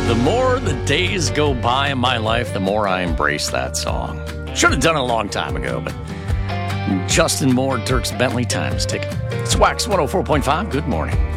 The more the days go by in my life, the more I embrace that song. Should have done it a long time ago, but Justin Moore, Dierks Bentley, Time's ticking. It's Wax 104.5. Good morning.